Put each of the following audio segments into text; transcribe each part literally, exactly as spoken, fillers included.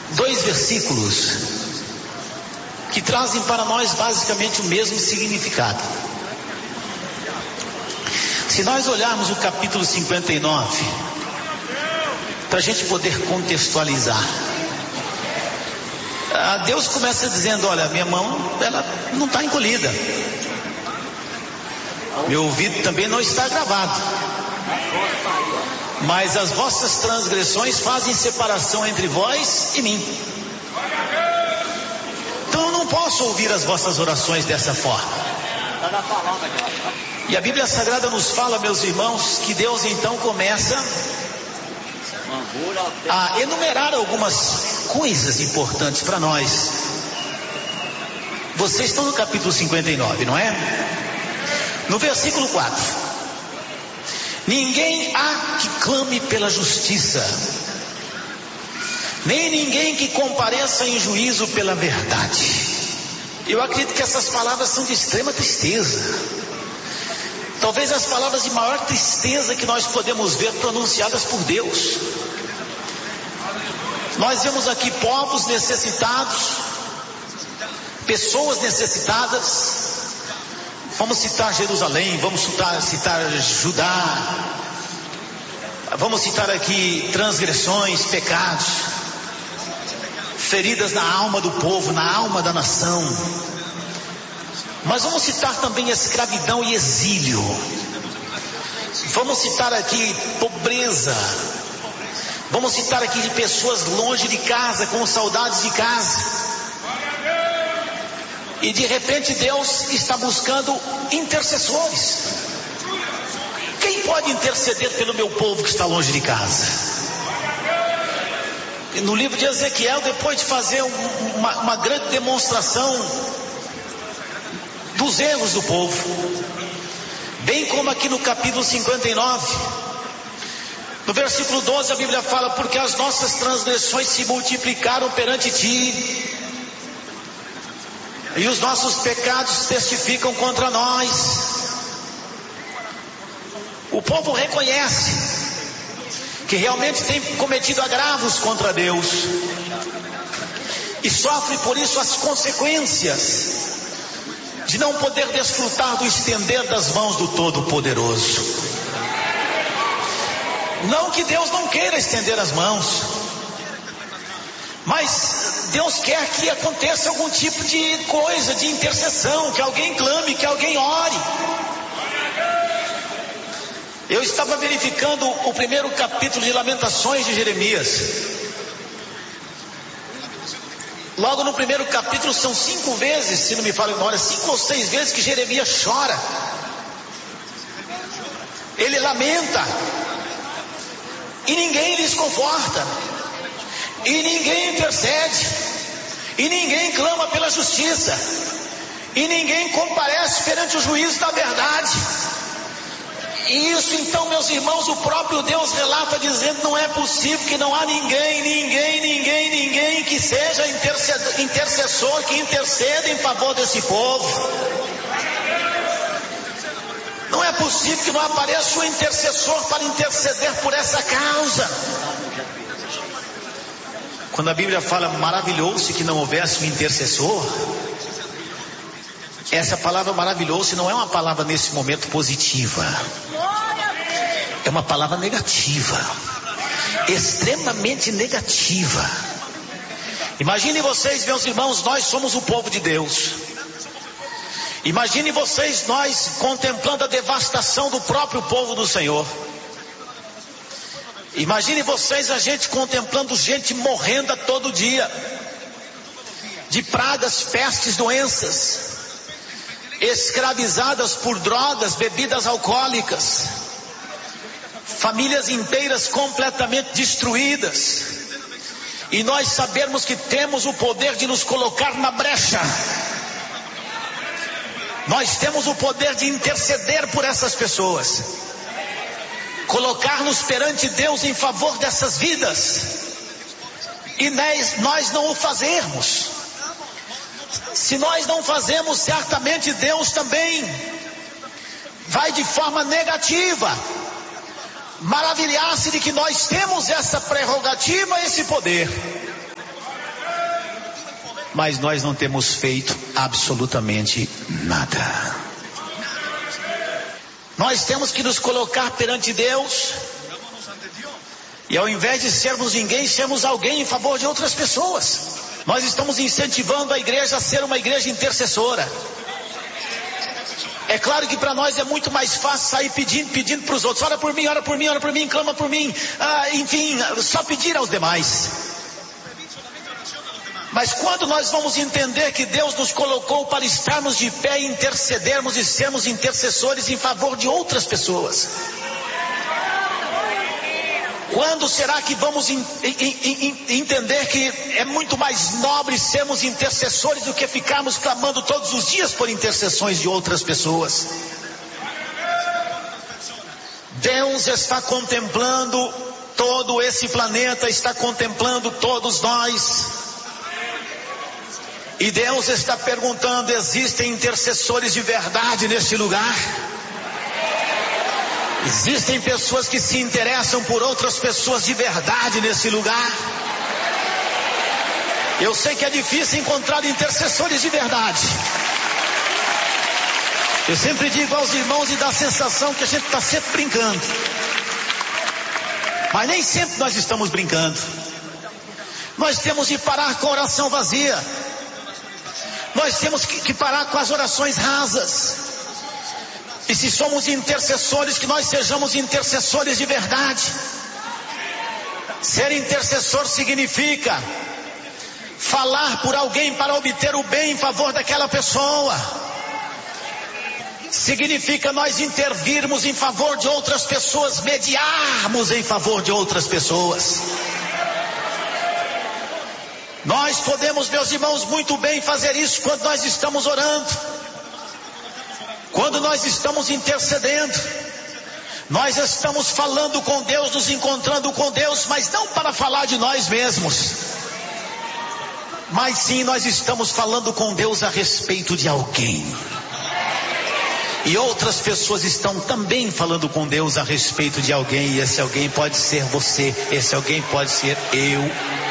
dois versículos que trazem para nós basicamente o mesmo significado. Se nós olharmos o capítulo cinquenta e nove, para a gente poder contextualizar, Deus começa dizendo: olha, minha mão ela não está encolhida, meu ouvido também não está gravado, mas as vossas transgressões fazem separação entre vós e mim. Então eu não posso ouvir as vossas orações dessa forma. E a Bíblia Sagrada nos fala, meus irmãos, que Deus então começa a enumerar algumas coisas importantes para nós. Vocês estão no capítulo cinquenta e nove, não é? No versículo quatro: ninguém há que clame pela justiça, nem ninguém que compareça em juízo pela verdade. Eu acredito que essas palavras são de extrema tristeza, talvez as palavras de maior tristeza que nós podemos ver pronunciadas por Deus. Nós vemos aqui povos necessitados, pessoas necessitadas. Vamos citar Jerusalém, vamos citar, citar Judá, vamos citar aqui transgressões, pecados, feridas na alma do povo, na alma da nação. Mas vamos citar também escravidão e exílio. Vamos citar aqui pobreza. Vamos citar aqui de pessoas longe de casa, com saudades de casa. E de repente Deus está buscando intercessores. Quem pode interceder pelo meu povo que está longe de casa? E no livro de Ezequiel, depois de fazer uma, uma grande demonstração dos erros do povo, bem como aqui no capítulo cinquenta e nove, no versículo doze, a Bíblia fala: porque as nossas transgressões se multiplicaram perante ti, e os nossos pecados testificam contra nós. O povo reconhece que realmente tem cometido agravos contra Deus, e sofre por isso as consequências de não poder desfrutar do estender das mãos do Todo-Poderoso. Não que Deus não queira estender as mãos, mas Deus quer que aconteça algum tipo de coisa, de intercessão, que alguém clame, que alguém ore. Eu estava verificando o primeiro capítulo de Lamentações de Jeremias. Logo no primeiro capítulo são cinco vezes, se não me falha a memória, cinco ou seis vezes que Jeremias chora. Ele lamenta, e ninguém lhes conforta, e ninguém intercede, e ninguém clama pela justiça, e ninguém comparece perante o juízo da verdade. E isso então, meus irmãos, o próprio Deus relata dizendo: não é possível que não há ninguém, ninguém, ninguém, ninguém que seja intercessor, que interceda em favor desse povo. Não é possível que não apareça um intercessor para interceder por essa causa. Quando a Bíblia fala maravilhou-se que não houvesse um intercessor, essa palavra maravilhou-se não é uma palavra nesse momento positiva, é uma palavra negativa, extremamente negativa. Imagine vocês, meus irmãos, nós somos o povo de Deus. Imagine vocês, nós contemplando a devastação do próprio povo do Senhor. Imagine vocês, a gente contemplando gente morrendo a todo dia, de pragas, pestes, doenças, escravizadas por drogas, bebidas alcoólicas, famílias inteiras completamente destruídas, e nós sabermos que temos o poder de nos colocar na brecha. Nós temos o poder de interceder por essas pessoas, colocar-nos perante Deus em favor dessas vidas, e nós, nós não o fazermos. Se nós não fazemos, certamente Deus também vai de forma negativa maravilhar-se de que nós temos essa prerrogativa, esse poder. mas nós não temos feito absolutamente nada. Nós temos que nos colocar perante Deus, e ao invés de sermos ninguém, sermos alguém em favor de outras pessoas. Nós estamos incentivando a igreja a ser uma igreja intercessora. É claro que para nós é muito mais fácil sair pedindo, pedindo para os outros. Ora por mim, ora por mim, ora por mim, clama por mim. Ah, enfim, só pedir aos demais. Mas quando nós vamos entender que Deus nos colocou para estarmos de pé e intercedermos e sermos intercessores em favor de outras pessoas? Quando será que vamos in, in, in, entender que é muito mais nobre sermos intercessores do que ficarmos clamando todos os dias por intercessões de outras pessoas? Deus está contemplando todo esse planeta, está contemplando todos nós. E Deus está perguntando: existem intercessores de verdade neste lugar? Existem pessoas que se interessam por outras pessoas de verdade nesse lugar? Eu sei que é difícil encontrar intercessores de verdade. Eu sempre digo aos irmãos e dá a sensação que a gente está sempre brincando. Mas nem sempre nós estamos brincando. Nós temos de parar com a oração vazia. Nós temos que, que parar com as orações rasas. E se somos intercessores, que nós sejamos intercessores de verdade. Ser intercessor significa falar por alguém para obter o bem em favor daquela pessoa. Significa nós intervirmos em favor de outras pessoas, mediarmos em favor de outras pessoas. Nós podemos, meus irmãos, muito bem fazer isso quando nós estamos orando. Quando nós estamos intercedendo, nós estamos falando com Deus, nos encontrando com Deus, mas não para falar de nós mesmos, mas sim nós estamos falando com Deus a respeito de alguém. E outras pessoas estão também falando com Deus a respeito de alguém, e esse alguém pode ser você, esse alguém pode ser eu.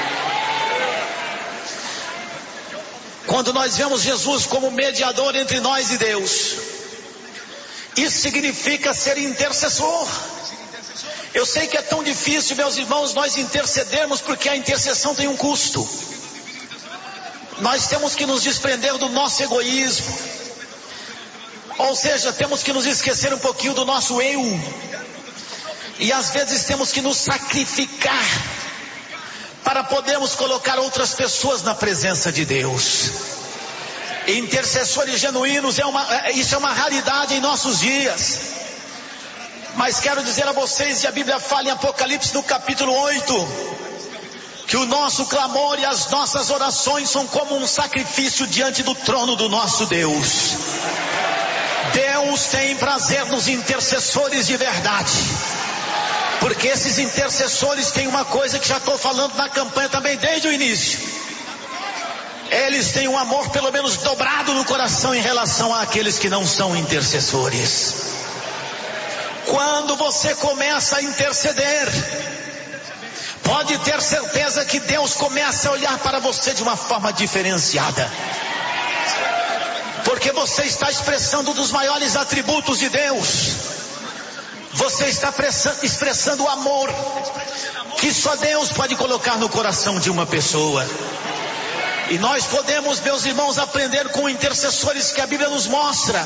Quando nós vemos Jesus como mediador entre nós e Deus, isso significa ser intercessor. Eu sei que é tão difícil, meus irmãos, nós intercedermos, porque a intercessão tem um custo. Nós temos que nos desprender do nosso egoísmo. Ou seja, temos que nos esquecer um pouquinho do nosso eu. E às vezes temos que nos sacrificar para podermos colocar outras pessoas na presença de Deus. Intercessores genuínos, é uma, isso é uma raridade em nossos dias. Mas quero dizer a vocês, e a Bíblia fala em Apocalipse no capítulo oito, que o nosso clamor e as nossas orações são como um sacrifício diante do trono do nosso Deus. Deus tem prazer nos intercessores de verdade, porque esses intercessores têm uma coisa que já estou falando na campanha também desde o início: eles têm um amor pelo menos dobrado no coração em relação àqueles que não são intercessores. Quando você começa a interceder, pode ter certeza que Deus começa a olhar para você de uma forma diferenciada, porque você está expressando um dos maiores atributos de Deus. Você está expressando o amor que só Deus pode colocar no coração de uma pessoa. E nós podemos, meus irmãos, aprender com intercessores que a Bíblia nos mostra.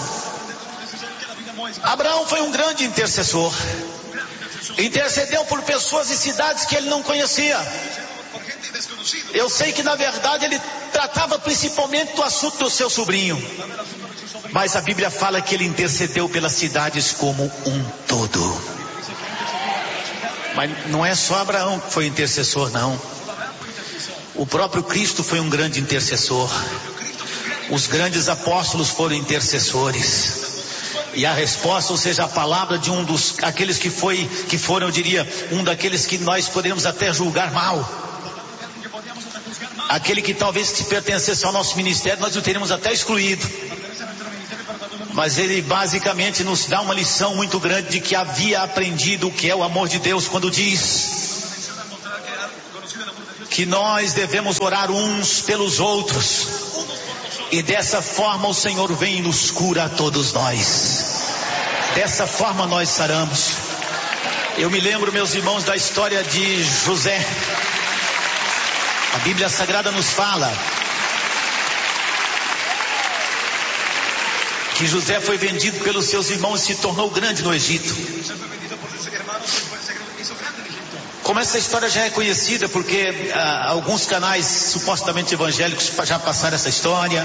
Abraão foi um grande intercessor. Intercedeu por pessoas e cidades que ele não conhecia. Eu sei que na verdade ele tratava principalmente do assunto do seu sobrinho, mas a Bíblia fala que ele intercedeu pelas cidades como um todo. Mas não é só Abraão que foi intercessor, não. O próprio Cristo foi um grande intercessor. Os grandes apóstolos foram intercessores. E a resposta, ou seja, a palavra de um dos aqueles que foi, que foram, eu diria, um daqueles que nós podemos até julgar mal. Aquele que talvez se pertencesse ao nosso ministério, nós o teríamos até excluído. Mas ele basicamente nos dá uma lição muito grande de que havia aprendido o que é o amor de Deus, quando diz: que nós devemos orar uns pelos outros, e dessa forma o Senhor vem e nos cura a todos nós. Dessa forma nós saramos. Eu me lembro, meus irmãos, da história de José. A Bíblia Sagrada nos fala que José foi vendido pelos seus irmãos e se tornou grande no Egito. Como essa história já é conhecida, porque ah, alguns canais supostamente evangélicos já passaram essa história,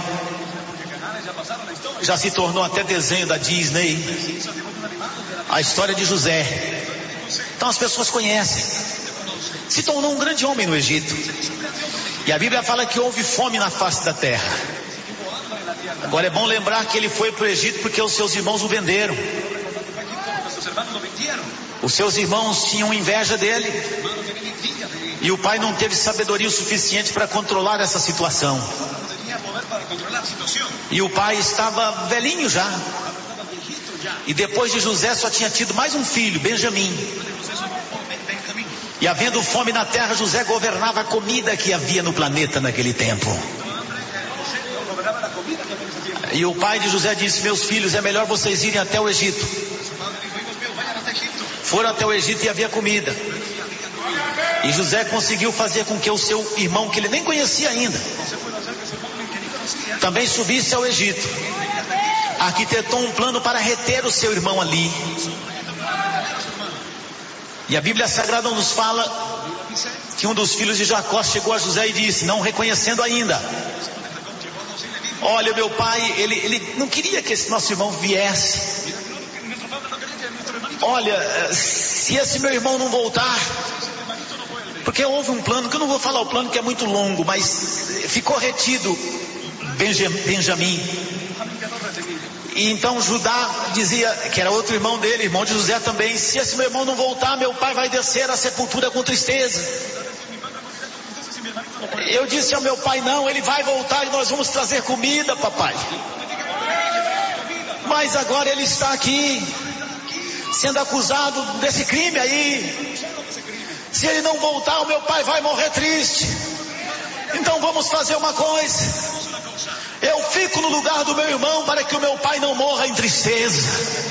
já se tornou até desenho da Disney, a história de José. Então as pessoas conhecem. Se tornou um grande homem no Egito. E a Bíblia fala que houve fome na face da terra. Agora é bom lembrar que ele foi para o Egito porque os seus irmãos o venderam. Os seus irmãos tinham inveja dele, e o pai não teve sabedoria o suficiente para controlar essa situação. E o pai estava velhinho já. E depois de José só tinha tido mais um filho, Benjamim. E havendo fome na terra, José governava a comida que havia no planeta naquele tempo. E o pai de José disse: meus filhos, é melhor vocês irem até o Egito. Foram até o Egito e havia comida. E José conseguiu fazer com que o seu irmão, que ele nem conhecia ainda, também subisse ao Egito. Arquitetou um plano para reter o seu irmão ali. E a Bíblia Sagrada nos fala que um dos filhos de Jacó chegou a José e disse, não reconhecendo ainda: olha, meu pai, ele, ele não queria que esse nosso irmão viesse. Olha, se esse meu irmão não voltar, porque houve um plano, que eu não vou falar o plano que é muito longo, mas ficou retido Benjamim. E então Judá dizia, que era outro irmão dele, irmão de José também: se esse meu irmão não voltar, meu pai vai descer à sepultura com tristeza. Eu disse ao meu pai: não, ele vai voltar e nós vamos trazer comida, papai. Mas agora ele está aqui, sendo acusado desse crime aí. Se ele não voltar, o meu pai vai morrer triste. Então vamos fazer uma coisa: eu fico no lugar do meu irmão para que o meu pai não morra em tristeza.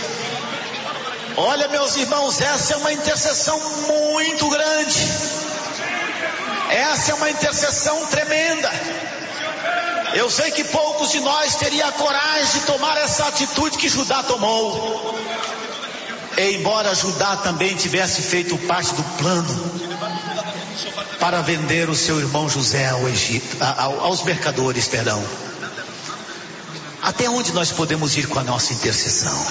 Olha, meus irmãos, essa é uma intercessão muito grande. Essa é uma intercessão tremenda. Eu sei que poucos de nós teriam a coragem de tomar essa atitude que Judá tomou. E embora Judá também tivesse feito parte do plano para vender o seu irmão José ao Egito, aos mercadores, perdão. Até onde nós podemos ir com a nossa intercessão?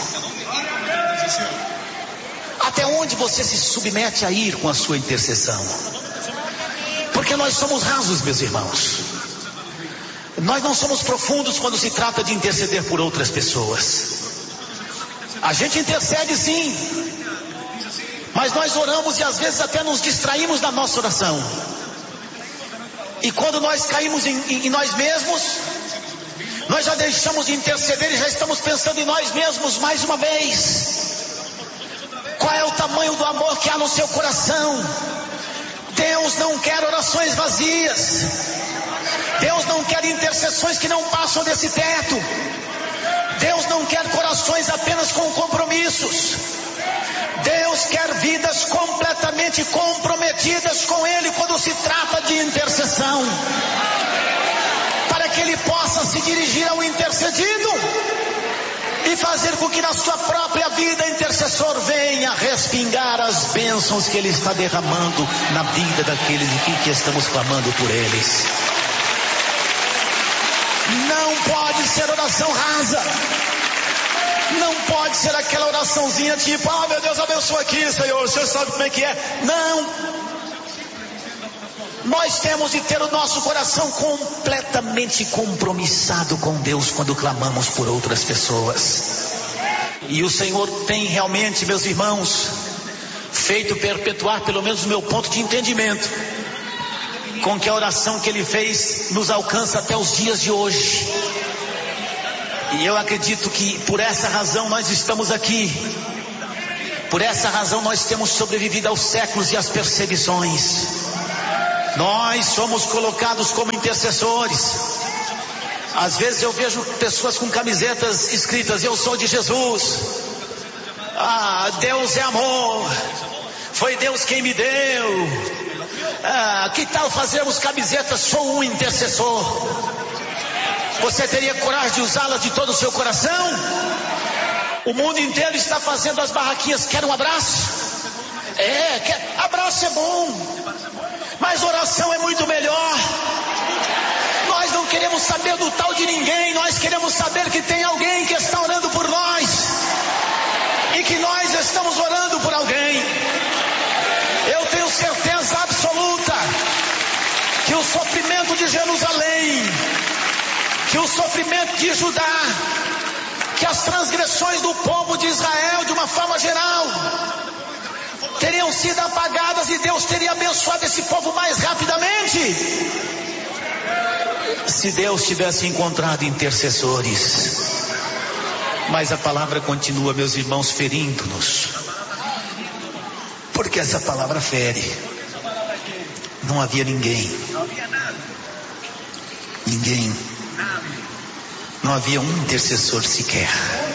Até onde você se submete a ir com a sua intercessão? Porque nós somos rasos, meus irmãos. Nós não somos profundos quando se trata de interceder por outras pessoas. A gente intercede sim, mas nós oramos e às vezes até nos distraímos da nossa oração. E quando nós caímos em, em, em nós mesmos, nós já deixamos de interceder e já estamos pensando em nós mesmos mais uma vez. Qual é o tamanho do amor que há no seu coração? Deus não quer orações vazias. Deus não quer intercessões que não passam desse teto. Deus não quer corações apenas com compromissos. Deus quer vidas completamente comprometidas com Ele quando se trata de intercessão, para que Ele possa se dirigir ao intercedido e fazer com que na sua própria vida intercessor venha respingar as bênçãos que Ele está derramando na vida daqueles em que estamos clamando por eles. Não pode ser oração rasa. Não pode ser aquela oraçãozinha tipo, ah, meu Deus, abençoa aqui, Senhor, o Senhor sabe como é que é. Não. Nós temos de ter o nosso coração completamente compromissado com Deus quando clamamos por outras pessoas. E o Senhor tem realmente, meus irmãos, feito perpetuar, pelo menos o meu ponto de entendimento, com que a oração que Ele fez nos alcança até os dias de hoje. E eu acredito que por essa razão nós estamos aqui. Por essa razão nós temos sobrevivido aos séculos e às perseguições. Nós somos colocados como intercessores. Às vezes eu vejo pessoas com camisetas escritas: eu sou de Jesus. Ah, Deus é amor. Foi Deus quem me deu. Ah, que tal fazermos camisetas: sou um intercessor? Você teria coragem de usá-las de todo o seu coração? O mundo inteiro está fazendo as barraquinhas. Quer um abraço? É, quer... abraço é bom, mas oração é muito melhor. Nós não queremos saber do tal de ninguém. Nós queremos saber que tem alguém que está orando por nós, e que nós estamos orando por alguém. Eu tenho certeza absoluta que o sofrimento de Jerusalém, que o sofrimento de Judá, que as transgressões do povo de Israel, de uma forma geral, teriam sido apagadas, e Deus teria abençoado esse povo mais rapidamente, se Deus tivesse encontrado intercessores. Mas a palavra continua, meus irmãos, ferindo-nos, porque essa palavra fere. Não havia ninguém, ninguém, não havia um intercessor sequer.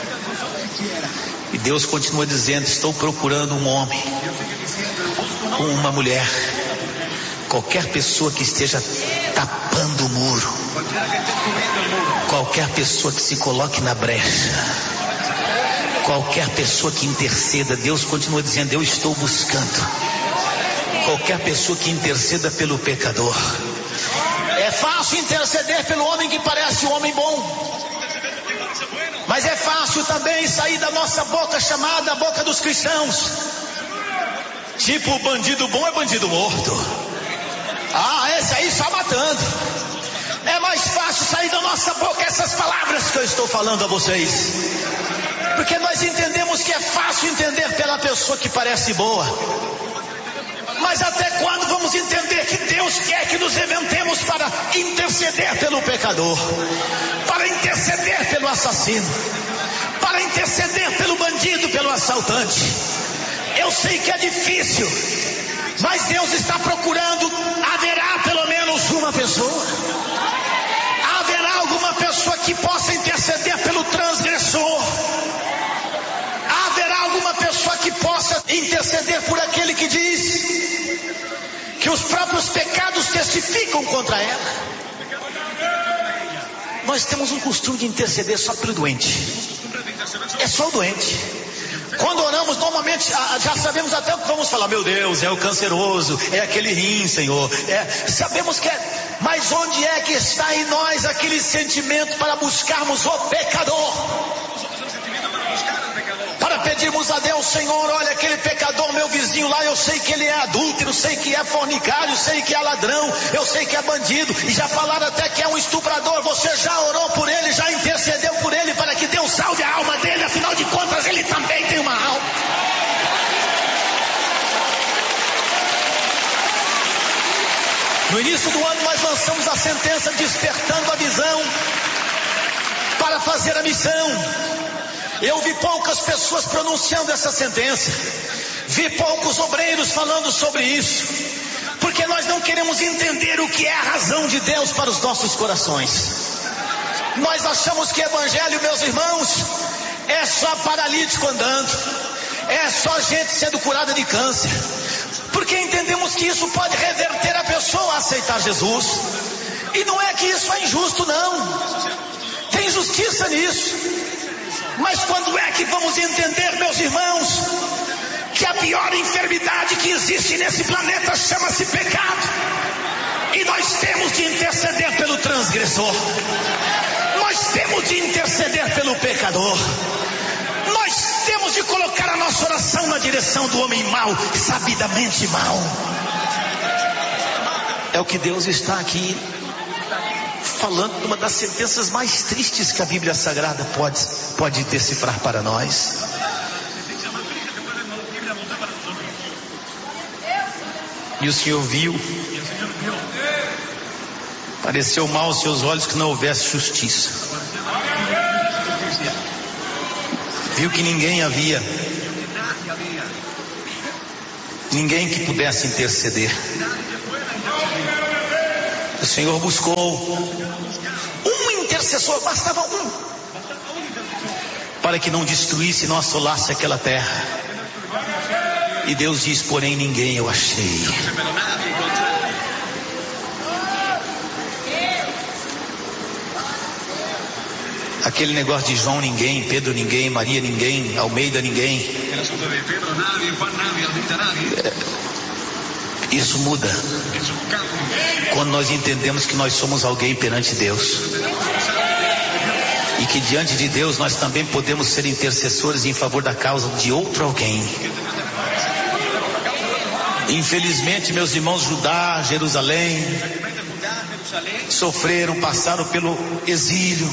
E Deus continua dizendo: estou procurando um homem, uma mulher, qualquer pessoa que esteja tapando o muro, qualquer pessoa que se coloque na brecha, qualquer pessoa que interceda. Deus continua dizendo: eu estou buscando qualquer pessoa que interceda pelo pecador. É fácil interceder pelo homem que parece um homem bom, mas é fácil também sair da nossa boca, chamada a boca dos cristãos, tipo: o bandido bom é bandido morto. Ah, esse aí só matando. É mais fácil sair da nossa boca essas palavras que eu estou falando a vocês, porque nós entendemos que é fácil entender pela pessoa que parece boa. Mas até quando vamos entender que Deus quer que nos inventemos para interceder pelo pecador, para interceder pelo assassino, para interceder pelo bandido, pelo assaltante? Eu sei que é difícil, mas Deus está procurando. Haverá pelo menos uma pessoa, haverá alguma pessoa que possa interceder pelo transgressor, haverá alguma pessoa que possa interceder por aquele que diz que os próprios pecados testificam contra ela. Nós temos um costume de interceder só pelo doente. É só o doente. Quando oramos, normalmente já sabemos até o que vamos falar. Meu Deus, é o canceroso, é aquele rim, Senhor. É, sabemos que é, mas onde é que está em nós aquele sentimento para buscarmos o pecador? Para pedirmos a Deus: Senhor, olha aquele pecador, meu vizinho lá, eu sei que ele é adúltero, sei que é fornicário, sei que é ladrão, eu sei que é bandido, e já falaram até que é um estuprador. Você já orou por ele, já intercedeu por ele para que Deus salve a alma dele? Afinal de contas, ele também tem uma alma. No início do ano nós lançamos a sentença Despertando a Visão para fazer a missão. Eu vi poucas pessoas pronunciando essa sentença, vi poucos obreiros falando sobre isso, porque nós não queremos entender o que é a razão de Deus para os nossos corações. Nós achamos que evangelho, meus irmãos, é só paralítico andando, é só gente sendo curada de câncer, porque entendemos que isso pode reverter a pessoa a aceitar Jesus. E não é que isso é injusto, não, tem justiça nisso. Mas quando é que vamos entender, meus irmãos, que a pior enfermidade que existe nesse planeta chama-se pecado? E nós temos de interceder pelo transgressor, nós temos de interceder pelo pecador, nós temos de colocar a nossa oração na direção do homem mau, sabidamente mau. É o que Deus está aqui falando, uma das sentenças mais tristes que a Bíblia Sagrada pode, pode decifrar para nós. E o Senhor viu, pareceu mal aos seus olhos que não houvesse justiça. Viu que ninguém havia, ninguém que pudesse interceder. O Senhor buscou um intercessor, bastava um, para que não destruísse e não assolasse aquela terra. E Deus diz: porém ninguém eu achei. Aquele negócio de João ninguém, Pedro ninguém, Maria ninguém, Almeida ninguém, é, isso muda quando nós entendemos que nós somos alguém perante Deus, e que diante de Deus nós também podemos ser intercessores em favor da causa de outro alguém. Infelizmente, meus irmãos, Judá, Jerusalém sofreram, passaram pelo exílio.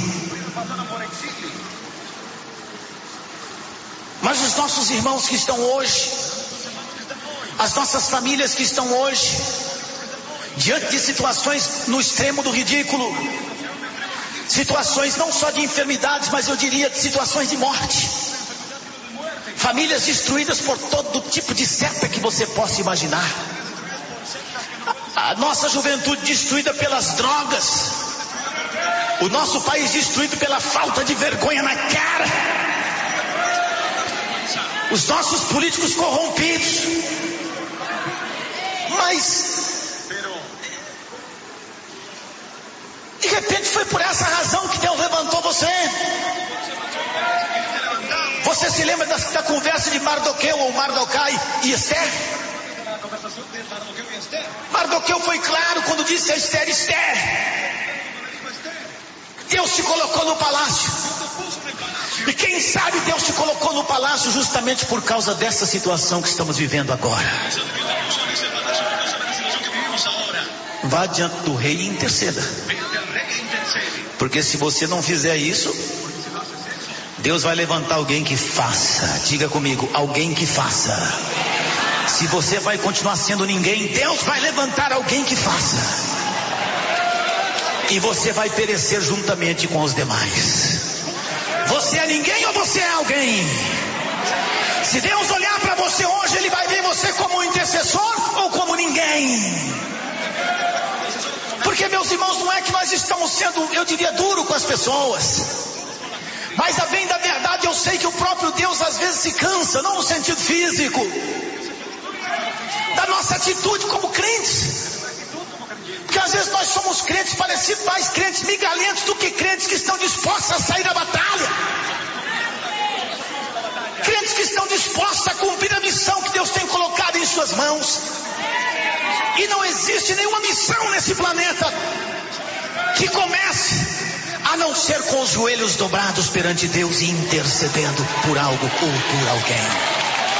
Mas os nossos irmãos que estão hoje, as nossas famílias que estão hoje, diante de situações no extremo do ridículo, situações não só de enfermidades, mas eu diria de situações de morte, famílias destruídas por todo tipo de seta que você possa imaginar, a nossa juventude destruída pelas drogas, o nosso país destruído pela falta de vergonha na cara, os nossos políticos corrompidos. Mas de repente foi por essa razão que Deus levantou você. Você se lembra da, da conversa de Mardoqueu ou Mardocai e Esther? Mardoqueu foi claro quando disse a Esther: Esther, Deus te colocou no palácio. E quem sabe Deus te colocou no palácio justamente por causa dessa situação que estamos vivendo agora. Vá diante do rei e interceda. Porque se você não fizer isso, Deus vai levantar alguém que faça. Diga comigo: alguém que faça. Se você vai continuar sendo ninguém, Deus vai levantar alguém que faça. E você vai perecer juntamente com os demais. Você é ninguém ou você é alguém? Se Deus olhar para você hoje, Ele vai ver você como um intercessor ou como ninguém. Porque, meus irmãos, não é que nós estamos sendo, eu diria, duro com as pessoas, mas a bem da verdade eu sei que o próprio Deus às vezes se cansa, não no sentido físico, da nossa atitude como crentes. Porque às vezes nós somos crentes parecidos mais crentes migalhentos do que crentes que estão dispostos a sair da batalha. Crentes que estão dispostos a cumprir a missão que Deus tem colocado em suas mãos. E não existe nenhuma missão nesse planeta que comece a não ser com os joelhos dobrados perante Deus e intercedendo por algo ou por alguém.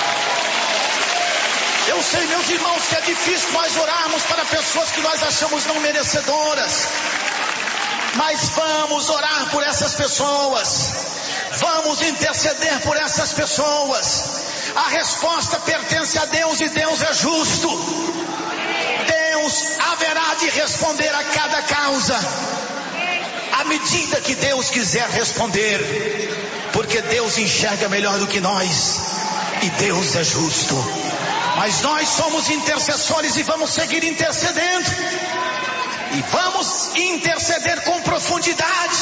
Eu sei, meus irmãos, que é difícil nós orarmos para pessoas que nós achamos não merecedoras, mas vamos orar por essas pessoas, vamos interceder por essas pessoas. A resposta pertence a Deus e Deus é justo. Deus haverá de responder a cada causa à medida que Deus quiser responder, porque Deus enxerga melhor do que nós e Deus é justo. Mas nós somos intercessores e vamos seguir intercedendo. E vamos interceder com profundidade.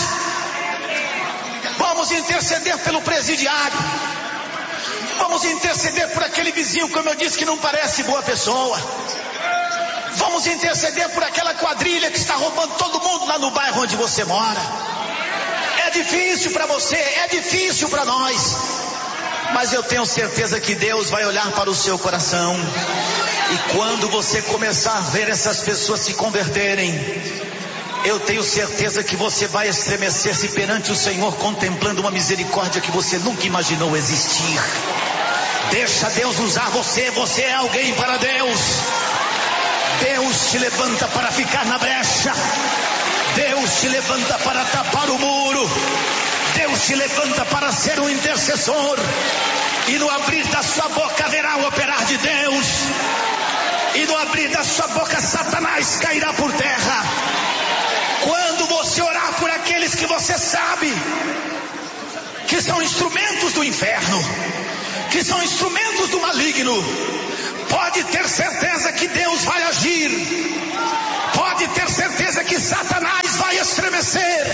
Vamos interceder pelo presidiário. Vamos interceder por aquele vizinho, como eu disse, que não parece boa pessoa. Vamos interceder por aquela quadrilha que está roubando todo mundo lá no bairro onde você mora. É difícil para você, é difícil para nós. Mas eu tenho certeza que Deus vai olhar para o seu coração. E quando você começar a ver essas pessoas se converterem, eu tenho certeza que você vai estremecer-se perante o Senhor, contemplando uma misericórdia que você nunca imaginou existir. Deixa Deus usar você, você é alguém para Deus. Deus te levanta para ficar na brecha. Deus te levanta para tapar o muro. Deus te levanta para ser um intercessor. E no abrir da sua boca haverá o operar de Deus. E no abrir da sua boca Satanás cairá por terra. Quando você orar por aqueles que você sabe que são instrumentos do inferno, que são instrumentos do maligno, pode ter certeza que Deus vai agir. Pode ter certeza que Satanás vai estremecer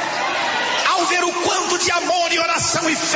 ao ver o quanto de amor e oração e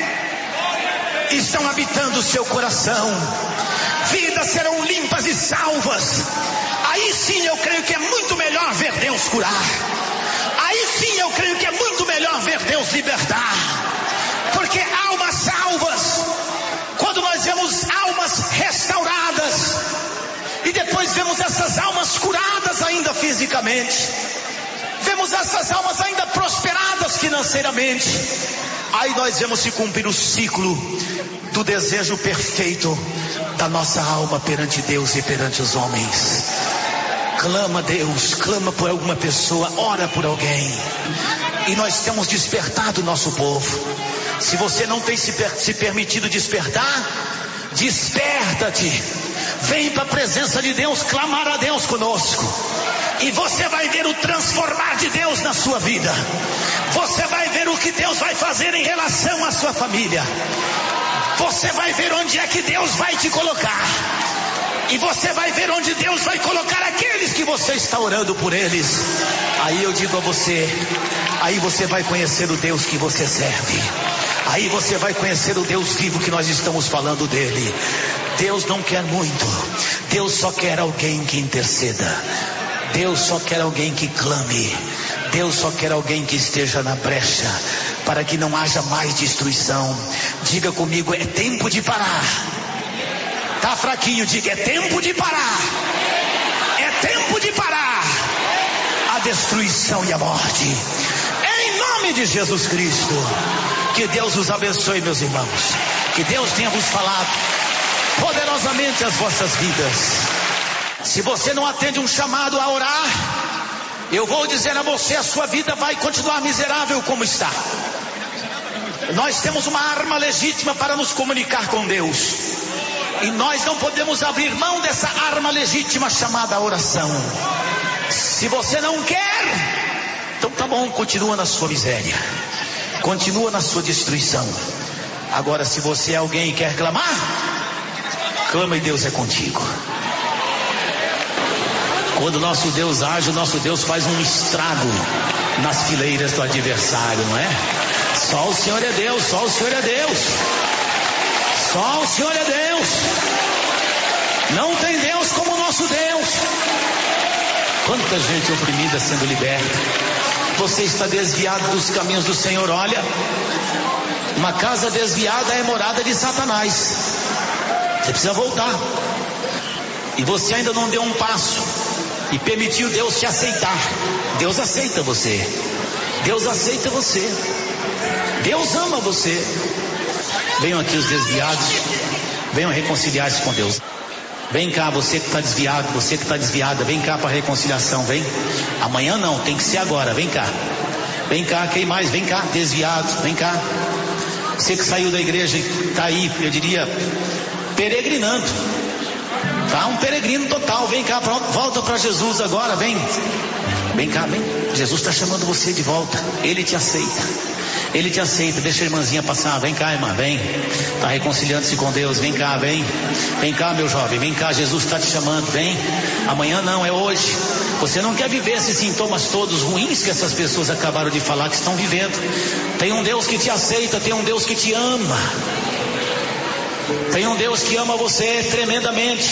fé estão habitando o seu coração. Vidas serão limpas e salvas. Aí sim eu creio que é muito melhor ver Deus curar. Aí sim eu creio que é muito melhor ver Deus libertar. Porque almas salvas, quando nós vemos almas restauradas, e depois vemos essas almas curadas ainda fisicamente, vemos essas almas ainda prosperadas financeiramente, aí nós vemos se cumprir o ciclo do desejo perfeito da nossa alma perante Deus e perante os homens. Clama a Deus, clama por alguma pessoa, ora por alguém. E nós temos despertado o nosso povo. Se você não tem se, per- se permitido despertar, desperta-te. Vem para a presença de Deus, clamar a Deus conosco. E você vai ver o transformar de Deus na sua vida. Você vai ver o que Deus vai fazer em relação à sua família. Você vai ver onde é que Deus vai te colocar. E você vai ver onde Deus vai colocar aqueles que você está orando por eles. Aí eu digo a você, aí você vai conhecer o Deus que você serve. Aí você vai conhecer o Deus vivo que nós estamos falando dele. Deus não quer muito. Deus só quer alguém que interceda. Deus só quer alguém que clame. Deus só quer alguém que esteja na brecha, para que não haja mais destruição. Diga comigo, é tempo de parar. Tá fraquinho, diga, é tempo de parar. É tempo de parar a destruição e a morte. Em nome de Jesus Cristo. Que Deus os abençoe, meus irmãos. Que Deus tenha vos falado poderosamente as vossas vidas. Se você não atende um chamado a orar, eu vou dizer a você, a sua vida vai continuar miserável como está. Nós temos uma arma legítima para nos comunicar com Deus. E nós não podemos abrir mão dessa arma legítima chamada oração. Se você não quer, então tá bom, continua na sua miséria. Continua na sua destruição. Agora, se você é alguém e quer clamar, clama e Deus é contigo. Quando o nosso Deus age, o nosso Deus faz um estrago nas fileiras do adversário, não é? Só o Senhor é Deus, só o Senhor é Deus. Só o Senhor é Deus. Não tem Deus como o nosso Deus. Quanta gente oprimida sendo liberta. Você está desviado dos caminhos do Senhor. Olha, uma casa desviada é morada de Satanás. Você precisa voltar. E você ainda não deu um passo e permitiu Deus te aceitar. Deus aceita você. Deus aceita você. Deus ama você. Venham aqui os desviados. Venham reconciliar-se com Deus. Vem cá, você que está desviado, você que está desviada, vem cá para a reconciliação, vem. Amanhã não, tem que ser agora, vem cá. Vem cá, quem mais? Vem cá, desviado, vem cá. Você que saiu da igreja e está aí, eu diria, peregrinando. Tá um peregrino total, vem cá, pronto, volta para Jesus agora, vem. Vem cá, vem. Jesus está chamando você de volta, Ele te aceita. Ele te aceita, deixa a irmãzinha passar, vem cá, irmã, vem. Está reconciliando-se com Deus, vem cá, vem. Vem cá, meu jovem, vem cá, Jesus está te chamando, vem. Amanhã não, é hoje. Você não quer viver esses sintomas todos ruins que essas pessoas acabaram de falar que estão vivendo. Tem um Deus que te aceita, tem um Deus que te ama. Tem um Deus que ama você tremendamente.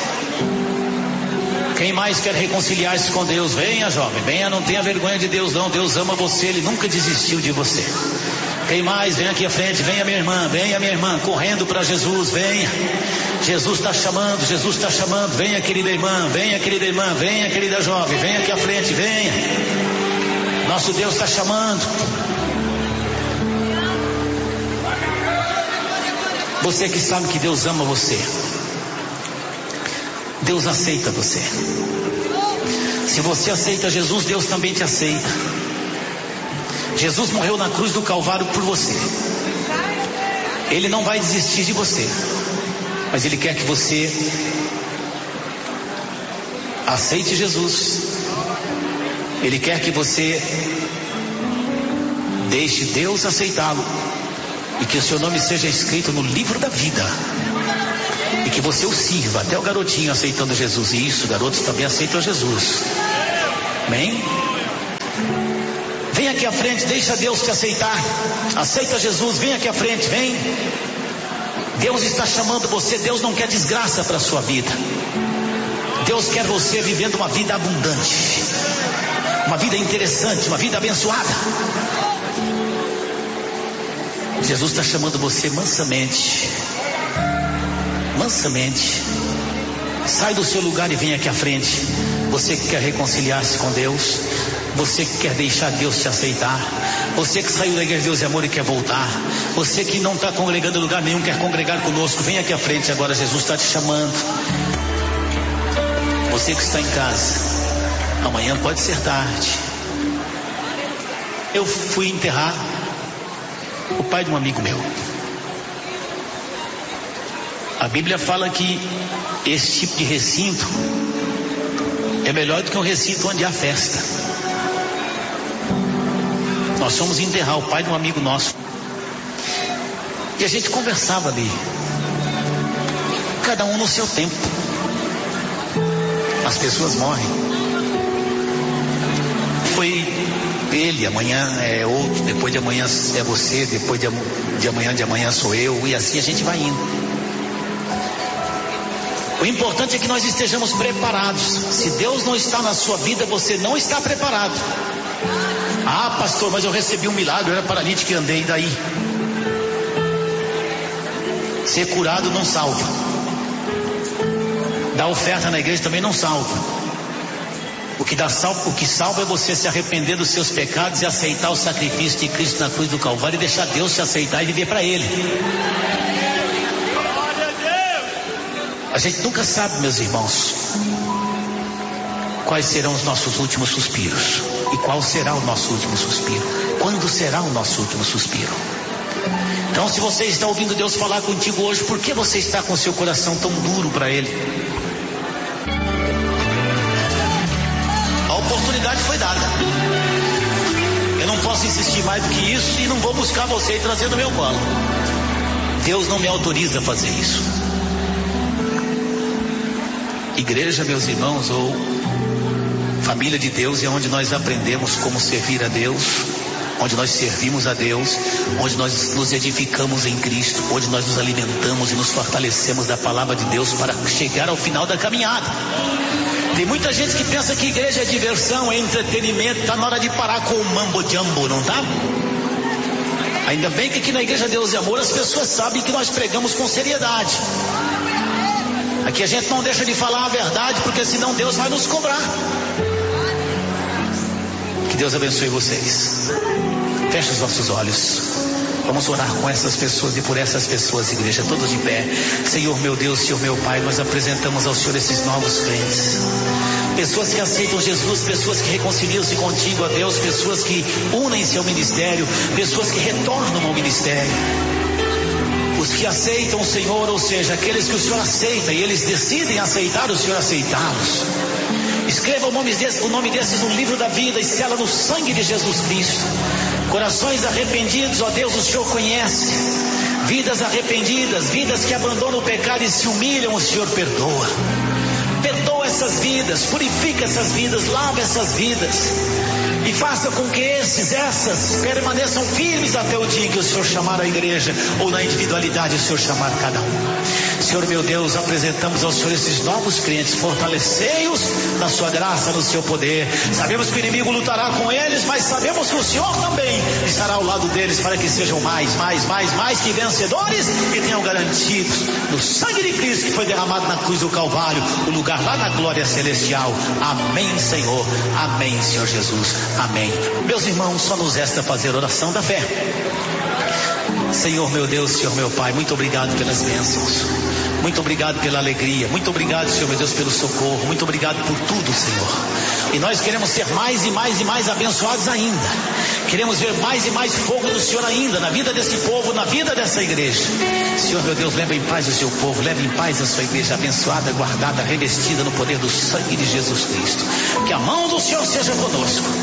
Quem mais quer reconciliar-se com Deus? Venha, jovem, venha, não tenha vergonha de Deus não. Deus ama você, Ele nunca desistiu de você. Quem mais? Vem aqui à frente, venha minha irmã, venha minha irmã, correndo para Jesus, venha. Jesus está chamando, Jesus está chamando, venha querida irmã, venha querida irmã, venha querida jovem, venha aqui à frente, venha. Nosso Deus está chamando. Você que sabe que Deus ama você, Deus aceita você. Se você aceita Jesus, Deus também te aceita. Jesus morreu na cruz do Calvário por você. Ele não vai desistir de você, mas Ele quer que você aceite Jesus. Ele quer que você deixe Deus aceitá-lo, e que o seu nome seja escrito no livro da vida, e e que você o sirva, até o garotinho aceitando Jesus. E isso, garotos também aceitam Jesus. Amém? Vem aqui à frente, deixa Deus te aceitar. Aceita Jesus, vem aqui à frente, vem. Deus está chamando você. Deus não quer desgraça para a sua vida. Deus quer você vivendo uma vida abundante, uma vida interessante, uma vida abençoada. Jesus está chamando você mansamente. Mansamente. Sai do seu lugar e vem aqui à frente. Você que quer reconciliar-se com Deus, você que quer deixar Deus te aceitar, você que saiu da igreja de Deus e Amor e quer voltar, você que não está congregando em lugar nenhum, quer congregar conosco, vem aqui à frente agora. Jesus está te chamando. Você que está em casa, amanhã pode ser tarde. Eu fui enterrar o pai de um amigo meu. A Bíblia fala que esse tipo de recinto é melhor do que um recinto onde há festa. Nós fomos enterrar o pai de um amigo nosso e a gente conversava ali, cada um no seu tempo. As pessoas morrem. Foi ele, amanhã é outro, depois de amanhã é você, depois de, de amanhã de amanhã sou eu, e assim a gente vai indo. O importante é que nós estejamos preparados. Se Deus não está na sua vida, você não está preparado. Ah, pastor, mas eu recebi um milagre, eu era paralítico e andei, daí? Ser curado não salva. Dar oferta na igreja também não salva. O que dá salva, o que salva é você se arrepender dos seus pecados e aceitar o sacrifício de Cristo na cruz do Calvário e deixar Deus te aceitar e viver para Ele. A gente nunca sabe, meus irmãos, quais serão os nossos últimos suspiros. E qual será o nosso último suspiro? Quando será o nosso último suspiro? Então, se você está ouvindo Deus falar contigo hoje, por que você está com seu coração tão duro para Ele? A oportunidade foi dada. Eu não posso insistir mais do que isso e não vou buscar você e trazer no meu colo. Deus não me autoriza a fazer isso. Igreja, meus irmãos, ou família de Deus, é onde nós aprendemos como servir a Deus, onde nós servimos a Deus, onde nós nos edificamos em Cristo, onde nós nos alimentamos e nos fortalecemos da palavra de Deus para chegar ao final da caminhada. Tem muita gente que pensa que igreja é diversão, é entretenimento, está na hora de parar com o mambo jumbo, não tá? Ainda bem que aqui na Igreja Deus e Amor as pessoas sabem que nós pregamos com seriedade. Aqui a gente não deixa de falar a verdade, porque senão Deus vai nos cobrar. Que Deus abençoe vocês. Feche os nossos olhos. Vamos orar com essas pessoas e por essas pessoas, igreja, todos de pé. Senhor meu Deus, Senhor meu Pai, nós apresentamos ao Senhor esses novos crentes. Pessoas que aceitam Jesus, pessoas que reconciliam-se contigo, ó Deus, pessoas que unem-se ao ministério, pessoas que retornam ao ministério. Os que aceitam o Senhor, ou seja, aqueles que o Senhor aceita e eles decidem aceitar o Senhor, aceitá-los. Escreva o nome, desse, o nome desses no livro da vida e sela no sangue de Jesus Cristo. Corações arrependidos, ó Deus, o Senhor conhece. Vidas arrependidas, vidas que abandonam o pecado e se humilham, o Senhor perdoa. Perdoa essas vidas, purifica essas vidas, lava essas vidas. E faça com que esses, essas, permaneçam firmes até o dia que o Senhor chamar a igreja, ou na individualidade o Senhor chamar cada um. Senhor meu Deus, apresentamos ao Senhor esses novos crentes, fortalecei-os na sua graça, no seu poder. Sabemos que o inimigo lutará com eles, mas sabemos que o Senhor também estará ao lado deles para que sejam mais, mais, mais, mais que vencedores e tenham garantidos no sangue de Cristo que foi derramado na cruz do Calvário, o lugar lá na glória celestial. Amém, Senhor. Amém, Senhor Jesus. Amém. Meus irmãos, só nos resta fazer oração da fé. Senhor meu Deus, Senhor meu Pai, muito obrigado pelas bênçãos, muito obrigado pela alegria, muito obrigado, Senhor meu Deus, pelo socorro, muito obrigado por tudo, Senhor. E nós queremos ser mais e mais e mais abençoados ainda. Queremos ver mais e mais fogo do Senhor ainda na vida desse povo, na vida dessa igreja. Senhor meu Deus, leve em paz o seu povo, leve em paz a sua igreja abençoada, guardada, revestida no poder do sangue de Jesus Cristo. Que a mão do Senhor seja conosco, que o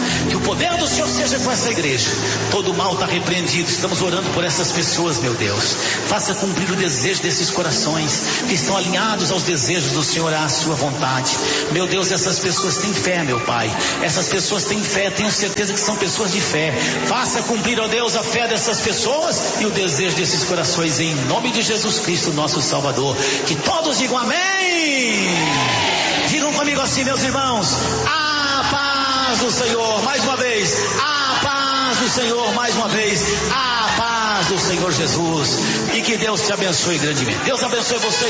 poder do Senhor seja com essa igreja. Todo mal está repreendido. Estamos orando por essas pessoas, meu Deus. Faça cumprir o desejo desses corações que estão alinhados aos desejos do Senhor, à sua vontade. Meu Deus, essas pessoas têm fé, meu Pai. Essas pessoas têm fé, tenho certeza que são pessoas de fé. Faça cumprir, ó Deus, a fé dessas pessoas e o desejo desses corações, em nome de Jesus Cristo, nosso Salvador. Que todos digam amém. Digam comigo assim, meus irmãos: a paz do Senhor. Mais uma vez, a paz do Senhor. Mais uma vez, a paz do Senhor Jesus. E que Deus te abençoe grandemente. Deus abençoe você.